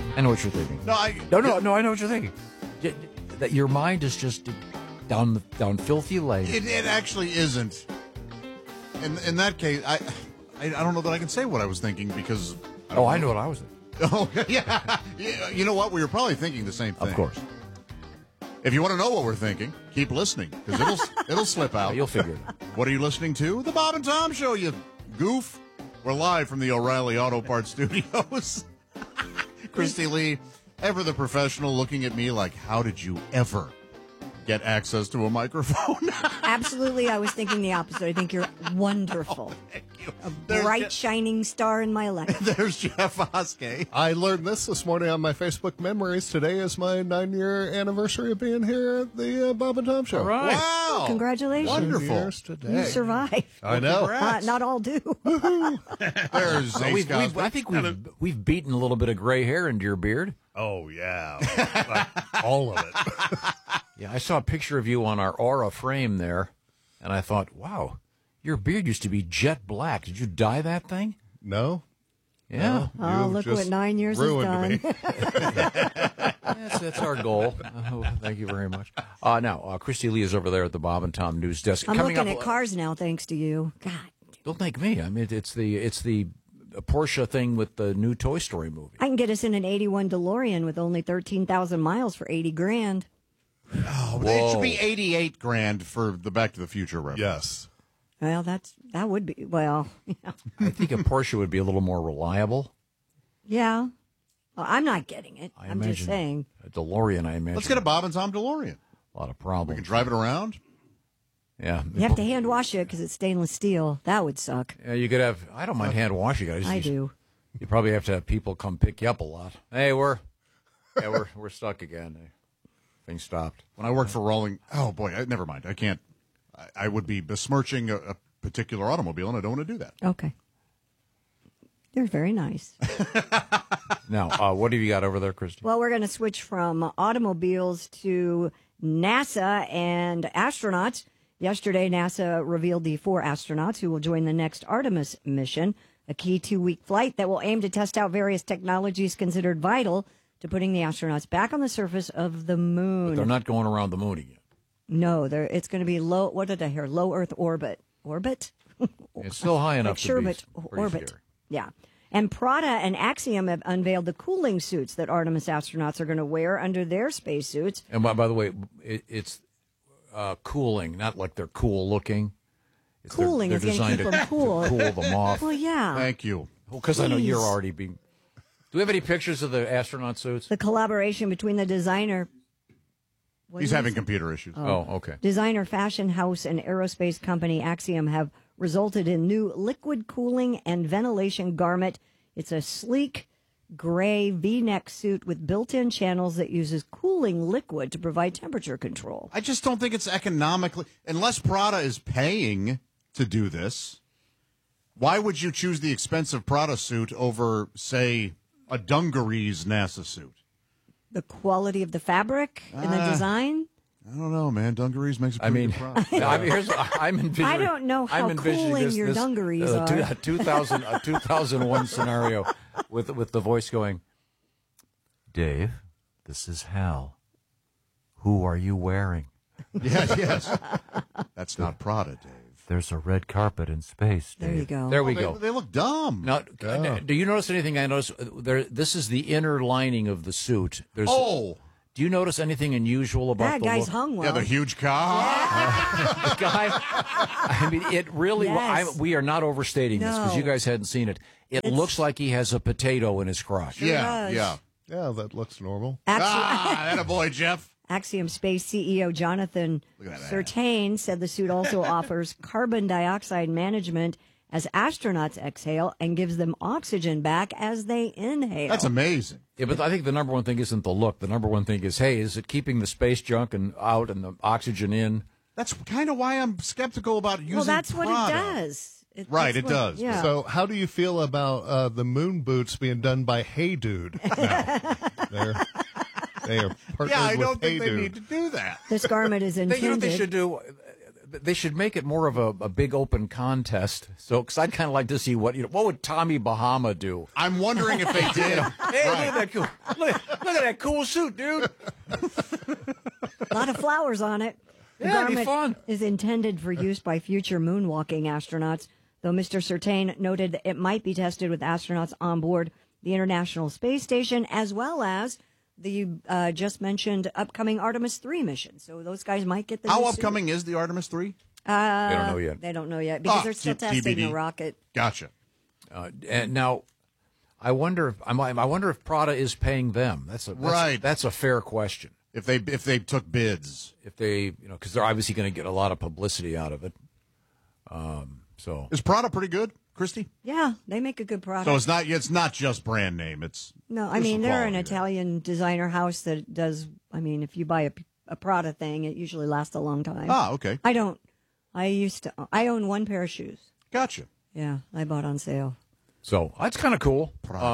I know what you're thinking. No, I know what you're thinking. That your mind is just down filthy lane. It actually isn't. In that case, I don't know that I can say what I was thinking because. I know what I was thinking. Oh, yeah. You know what? We were probably thinking the same thing. Of course. If you want to know what we're thinking, keep listening because it'll slip out. You'll figure it out. What are you listening to? The Bob and Tom Show, you goof. We're live from the O'Reilly Auto Parts Studios. Christy Lee, ever the professional, looking at me like, how did you ever get access to a microphone? Absolutely, I was thinking the opposite. I think you're wonderful. Thank you. A bright, shining star in my life. There's Jeff Oskey. I learned this morning on my Facebook memories. Today is my 9-year anniversary of being here at the Bob and Tom Show. All right. Wow. Congratulations. Wonderful. Years today. You survived. I know. Not all do. There's Ace Cosby. I think we've beaten a little bit of gray hair into your beard. Oh, yeah. All of it. Yeah, I saw a picture of you on our Aura frame there, and I thought, wow, your beard used to be jet black. Did you dye that thing? No. Yeah. Oh, You've look just what 9 years has done. ruined me. Yes, that's our goal. Thank you very much. Now, Christy Lee is over there at the Bob and Tom News Desk. I'm Coming looking up, at cars now, thanks to you. God. Don't thank me. I mean, it's the Porsche thing with the new Toy Story movie. I can get us in an 81 DeLorean with only 13,000 miles for $80,000. Oh, it should be $88,000 for the Back to the Future reference. Yes. Well, that would be, well, yeah. I think a Porsche would be a little more reliable. Yeah. Well, I'm not getting it. I I'm imagine just saying. A DeLorean, I imagine. Let's get a Bob and Tom DeLorean. A lot of We problems. can drive it around. Yeah. You have to hand wash it because it's stainless steel. That would suck. Yeah, you could have. I don't mind hand washing it. I do. You probably have to have people come pick you up a lot. Hey, we're stuck again. Things stopped. When I worked for Rolling, oh boy, never mind. I can't. I would be besmirching a particular automobile, and I don't want to do that. Okay. They're very nice. Now, what have you got over there, Christy? Well, we're going to switch from automobiles to NASA and astronauts. Yesterday, NASA revealed the 4 astronauts who will join the next Artemis mission, a key 2-week flight that will aim to test out various technologies considered vital to putting the astronauts back on the surface of the moon. But they're not going around the moon again. No, it's going to be low. What did I hear? Low Earth orbit. Orbit? It's still high enough to be Sherbet pretty orbit. scary. Yeah. And Prada and Axiom have unveiled the cooling suits that Artemis astronauts are going to wear under their spacesuits. And by the way, it's cooling, not like they're cool looking. Cooling is going to designed keep them cool. to cool them off. Well, yeah. Thank you. Because I know you're Please. already being. Do we have any pictures of the astronaut suits? The collaboration between the designer. what He's is having it? computer issues. Oh, okay. Designer fashion house and aerospace company Axiom have resulted in new liquid cooling and ventilation garment. It's a sleek gray V-neck suit with built-in channels that uses cooling liquid to provide temperature control. I just don't think it's economically, unless Prada is paying to do this. Why would you choose the expensive Prada suit over, say, a dungarees NASA suit? The quality of the fabric and the design? I don't know, man. Dungarees makes a I pretty mean, good product. I'm envisioning. I don't know how I'm envisioning cooling your dungarees are. A 2001 scenario with the voice going, Dave, this is Hal. Who are you wearing? Yes. That's not Prada, Dave. There's a red carpet in space, Dave. There you go. There we go. They look dumb. Now, do you notice anything I noticed? This is the inner lining of the suit. Do you notice anything unusual about That the guy's look? hung well. Yeah, the huge car. The guy, I mean, it really, Yes. we are not overstating this because No. you guys hadn't seen it. It looks like he has a potato in his crotch. Yeah. Yeah, that looks normal. That a boy, Jeff. Axiom Space CEO Jonathan Sertain said the suit also offers carbon dioxide management as astronauts exhale and gives them oxygen back as they inhale. That's amazing. Yeah, but I think the number one thing isn't the look. The number one thing is, hey, is it keeping the space junk and out and the oxygen in? That's kind of why I'm skeptical about using well, that's what Prada. it does. Right, that's it does. Yeah. So how do you feel about the moon boots being done by Hey Dude now? They are partnered Yeah, I with don't Hey think they Dude. need to do that. This garment is You know intended. what they should do? they should make it more of a big open contest. So, because I'd kind of like to see what would Tommy Bahama do? I'm wondering if they did. Hey, look at that cool! Look at that cool suit, dude. A lot of flowers on it. The Yeah, it'd be garment fun. is intended for use by future moonwalking astronauts, though Mr. Certain noted that it might be tested with astronauts on board the International Space Station, as well as the just mentioned upcoming Artemis 3 mission. So those guys might get the How new suit. upcoming is the Artemis 3? They don't know yet. They don't know yet because they're still testing TBD. the rocket. Gotcha. And now, I wonder if Prada is paying them. Right. That's a fair question. If they took bids. If they, because they're obviously going to get a lot of publicity out of it. So Is Prada pretty good, Christy? Yeah, they make a good product. So it's not just brand name. It's No, I there's mean, some they're an quality there. Italian designer house that does, I mean, if you buy a Prada thing, it usually lasts a long time. Ah, okay. I own one pair of shoes. Gotcha. Yeah, I bought on sale. So that's kind of cool.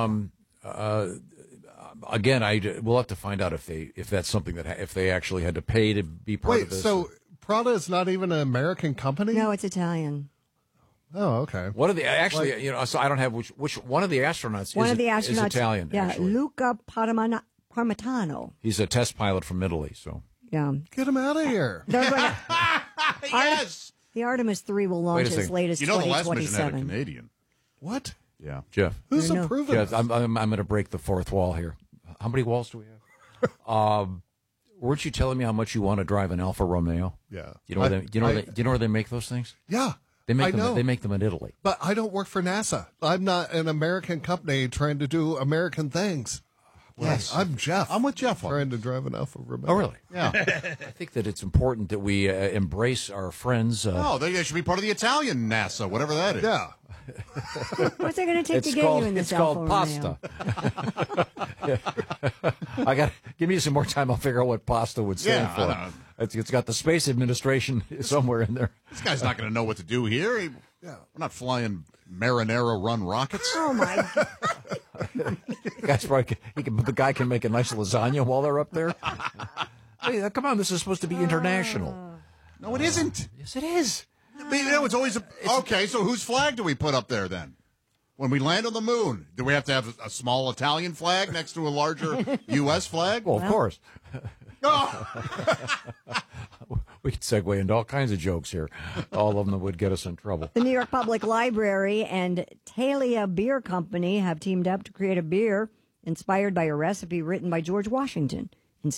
Again, we'll have to find out if that's something that if they actually had to pay to be part of Wait, this. so Prada is not even an American company? No, it's Italian. Oh, okay. what are the actually? So I don't have which one of the astronauts. One is, of the astronauts. is Italian. Yeah, actually. Luca Parmitano. He's a test pilot from Italy. So Yeah. Get him out of here. They're going Yes. the Artemis 3 will launch Wait a as second. late as You know the last mission had a 2027. Canadian. What? Yeah. Jeff, Who's I know. approving Jeff, this? I'm going to break the fourth wall here. How many walls do we have? Weren't you telling me how much you want to drive an Alfa Romeo? Yeah. You know where they make those things? Yeah. They make I them. know. They make them in Italy. But I don't work for NASA. I'm not an American company trying to do American things. Yes. I'm Jeff. I'm with Jeff on Trying to drive an Alfa Romeo. Oh, really? Yeah. I think that it's important that we embrace our friends. Oh, they should be part of the Italian NASA, whatever that is. Yeah. What's it going to take to It's get called you in this it's called Alfa pasta. Romeo? Give me some more time. I'll figure out what pasta would stand Yeah, I know. for. It's got the Space Administration somewhere in there. This guy's not going to know what to do here. We're not flying Marinara-run rockets. Oh, my God. The guy can make a nice lasagna while they're up there. Hey, come on, this is supposed to be international. No, it isn't. Yes, it is. I mean, it's always okay. So whose flag do we put up there then? When we land on the moon, do we have to have a small Italian flag next to a larger U.S. flag? Well, of course. Oh! We could segue into all kinds of jokes here. All of them would get us in trouble. The New York Public Library and Thalia Beer Company have teamed up to create a beer inspired by a recipe written by George Washington in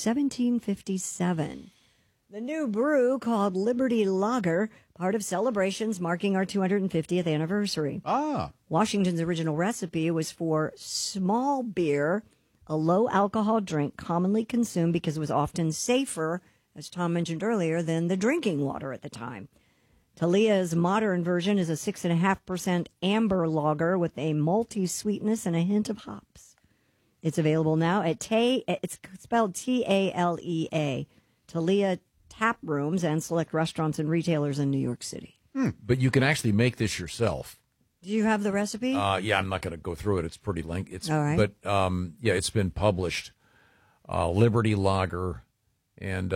1757. The new brew, called Liberty Lager, part of celebrations marking our 250th anniversary. Ah, Washington's original recipe was for small beer, a low-alcohol drink commonly consumed because it was often safer, as Tom mentioned earlier, than the drinking water at the time. Thalia's modern version is a 6.5% amber lager with a malty sweetness and a hint of hops. It's available now at it's spelled Talea, Thalia tap rooms and select restaurants and retailers in New York City. But you can actually make this yourself. Do you have the recipe? Yeah, I'm not going to go through it. It's pretty lengthy. It's All right. But yeah, it's been published. Liberty Lager, and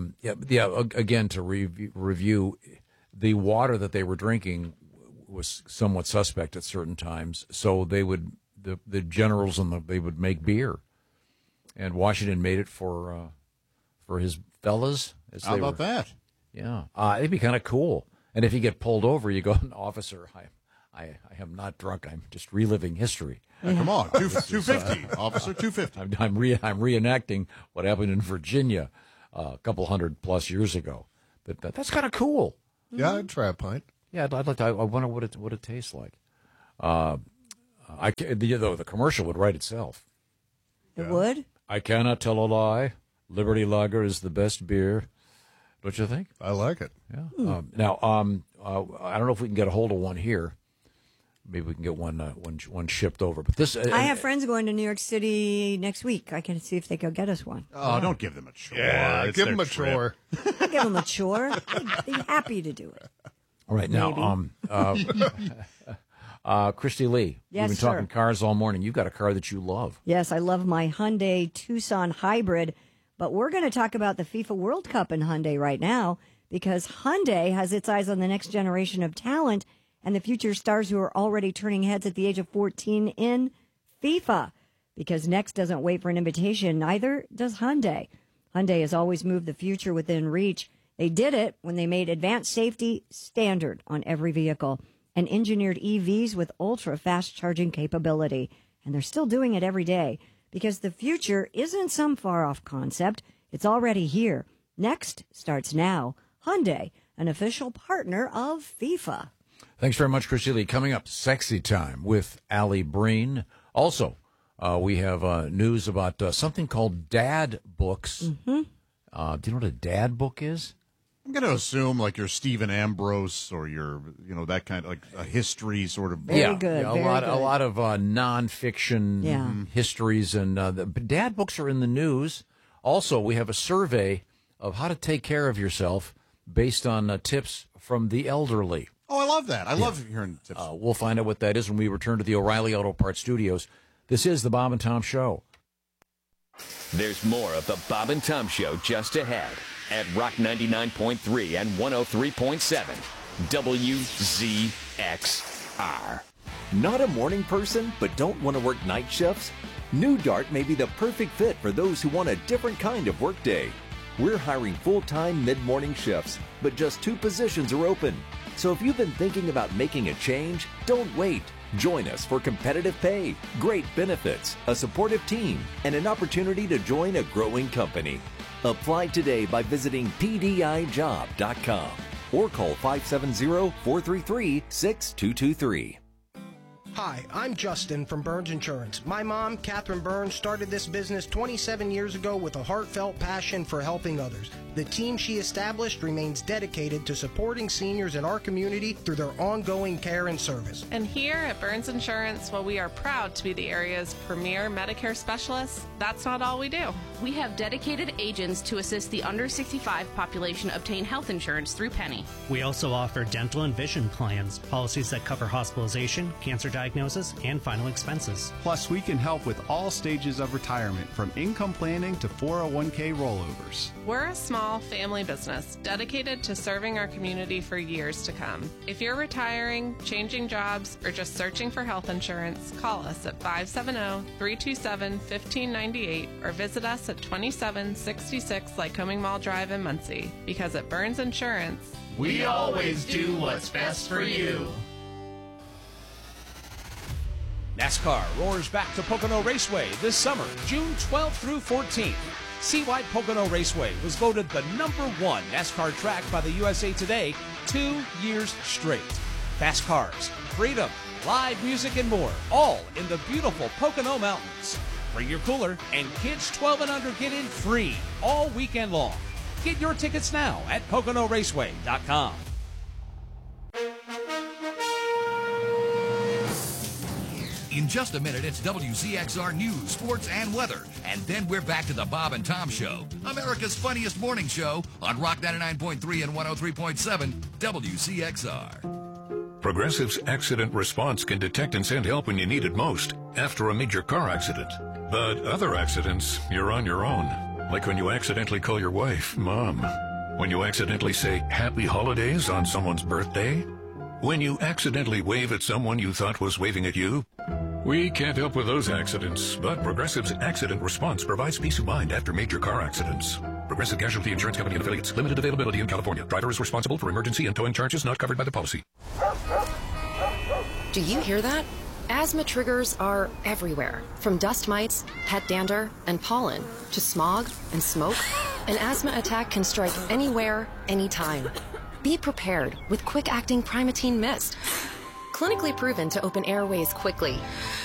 again to review, the water that they were drinking was somewhat suspect at certain times. So they would the generals they would make beer, and Washington made it for his fellas. how about that? Yeah, it'd be kind of cool. And if you get pulled over, you go, officer, I am not drunk. I'm just reliving history. Come on, 250, officer, 250. I'm reenacting what happened in Virginia a couple 100+ years ago. But that's kind of cool. Yeah, I'd try a pint. Yeah, I'd like to. I wonder what it tastes like. The commercial would write itself. It would? I cannot tell a lie. Liberty Lager is the best beer. Don't you think? I like it. Yeah. Now, I don't know if we can get a hold of one here. Maybe we can get one shipped over. But this, I have friends going to New York City next week. I can see if they could get us one. Oh, don't give them a chore. Yeah, It's give their him a trip. chore. I'll give them a chore. I'd be happy to do it. All right, now, Christy Lee, Yes, we've been talking sir. cars all morning. You've got a car that you love. Yes, I love my Hyundai Tucson Hybrid, but we're going to talk about the FIFA World Cup in Hyundai right now because Hyundai has its eyes on the next generation of talent and the future stars who are already turning heads at the age of 14 in FIFA. Because Next doesn't wait for an invitation, neither does Hyundai. Hyundai has always moved the future within reach. They did it when they made advanced safety standard on every vehicle and engineered EVs with ultra-fast charging capability. And they're still doing it every day because the future isn't some far-off concept. It's already here. Next starts now. Hyundai, an official partner of FIFA. Thanks very much, Christy Lee. Coming up, Sexy Time with Allie Breen. Also, we have news about something called dad books. Mm-hmm. Do you know what a dad book is? I'm going to assume like your Stephen Ambrose or your, that kind of like a history sort of book. Very good. Yeah, very good. A lot of nonfiction histories, and the dad books are in the news. Also, we have a survey of how to take care of yourself based on tips from the elderly. Oh, I love that. I love hearing tips. We'll find out what that is when we return to the O'Reilly Auto Parts studios. This is the Bob and Tom Show. There's more of the Bob and Tom Show just ahead at Rock 99.3 and 103.7 WZXR. Not a morning person, but don't want to work night shifts? New Dart may be the perfect fit for those who want a different kind of workday. We're hiring full-time mid-morning shifts, but just 2 positions are open. So if you've been thinking about making a change, don't wait. Join us for competitive pay, great benefits, a supportive team, and an opportunity to join a growing company. Apply today by visiting pdijob.com or call 570-433-6223. Hi, I'm Justin from Burns Insurance. My mom, Catherine Burns, started this business 27 years ago with a heartfelt passion for helping others. The team she established remains dedicated to supporting seniors in our community through their ongoing care and service. And here at Burns Insurance, while we are proud to be the area's premier Medicare specialists, that's not all we do. We have dedicated agents to assist the under 65 population obtain health insurance through Penny. We also offer dental and vision plans, policies that cover hospitalization, cancer diagnosis, and final expenses. Plus, we can help with all stages of retirement, from income planning to 401k rollovers. We're a small family business dedicated to serving our community for years to come. If you're retiring, changing jobs, or just searching for health insurance, call us at 570-327-1598 or visit us at 2766 Lycoming Mall Drive in Muncie. Because at Burns Insurance, we always do what's best for you. NASCAR roars back to Pocono Raceway this summer, June 12th through 14th. Seawide Pocono Raceway was voted the #1 NASCAR track by the USA Today 2 years straight. Fast cars, freedom, live music, and more, all in the beautiful Pocono Mountains. Bring your cooler, and kids 12 and under get in free all weekend long. Get your tickets now at PoconoRaceway.com. In just a minute, it's WZXR News, Sports, and Weather. And then we're back to the Bob and Tom Show, America's funniest morning show on Rock 99.3 and 103.7 WZXR. Progressive's Accident Response can detect and send help when you need it most after a major car accident. But other accidents, you're on your own. Like when you accidentally call your wife Mom. When you accidentally say Happy Holidays on someone's birthday. When you accidentally wave at someone you thought was waving at you. We can't help with those accidents, but Progressive's Accident Response provides peace of mind after major car accidents. Progressive Casualty Insurance Company and Affiliates. Limited availability in California. Driver is responsible for emergency and towing charges not covered by the policy. Do you hear that? Asthma triggers are everywhere. From dust mites, pet dander, and pollen, to smog and smoke. An asthma attack can strike anywhere, anytime. Be prepared with quick-acting Primatene Mist. Clinically proven to open airways quickly.